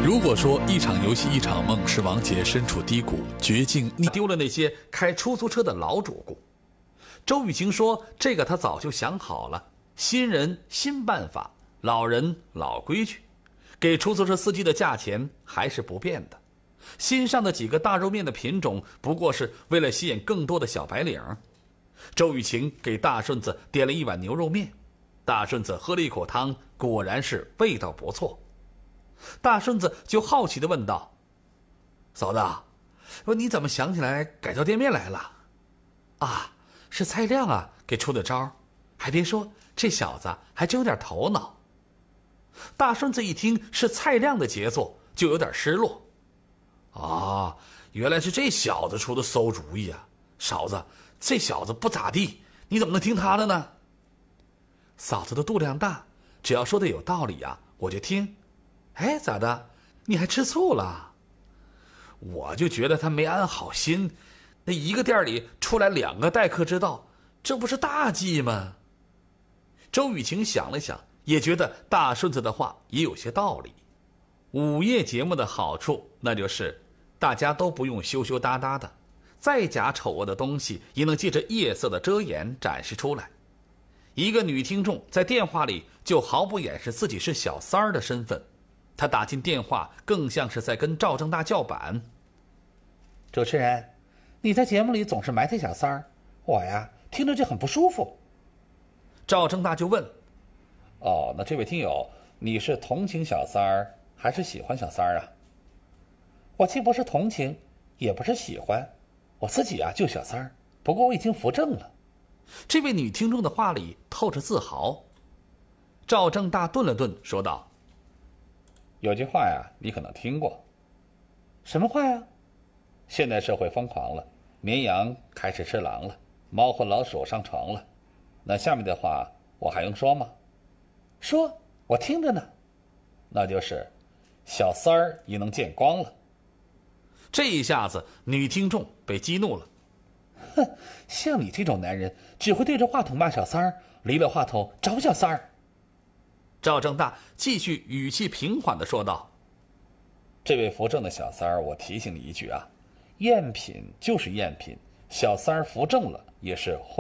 如果说一场游戏一场梦是王杰身处低谷绝境，你丢了那些开出租车的老主顾。周雨晴说，这个他早就想好了，新人新办法，老人老规矩，给出租车司机的价钱还是不变的。新上的几个大肉面的品种不过是为了吸引更多的小白领。周雨晴给大顺子点了一碗牛肉面，大顺子喝了一口汤，果然是味道不错。大顺子就好奇地问道：嫂子，你怎么想起来改造店面来了？啊，是蔡亮啊给出的招，还别说，这小子还真有点头脑。大顺子一听是蔡亮的杰作，就有点失落。啊，原来是这小子出的馊主意啊！嫂子，这小子不咋地，你怎么能听他的呢？嫂子的度量大，只要说的有道理啊，我就听。哎，咋的？你还吃醋了？我就觉得他没安好心，那一个店里出来2个待客之道，这不是大忌吗？周雨晴想了想，也觉得大顺子的话也有些道理。午夜节目的好处，那就是大家都不用羞羞答答的，再假丑恶的东西也能借着夜色的遮掩展示出来。一个女听众在电话里就毫不掩饰自己是小三儿的身份，她打进电话更像是在跟赵正大叫板。 主持人，你在节目里总是埋汰小三儿，我呀听着就很不舒服。 赵正大就问： 哦，那这位听友，你是同情小三儿还是喜欢小三儿啊？我既不是同情，也不是喜欢，我自己啊就小三儿，不过我已经扶正了。 这位女听众的话里透着自豪。赵正大顿了顿，说道： 有句话呀，你可能听过。什么话呀？现代社会疯狂了，绵羊开始吃狼了，猫和老鼠上床了。那下面的话我还用说吗？说，我听着呢。那就是小三儿也能见光了。 这一下子女听众被激怒了。 哼，像你这种男人只会对着话筒骂小三儿，离了话筒找小三儿。 赵正大继续语气平缓地说道： 这位扶正的小三儿，我提醒你一句啊，赝品就是赝品，小三儿扶正了也是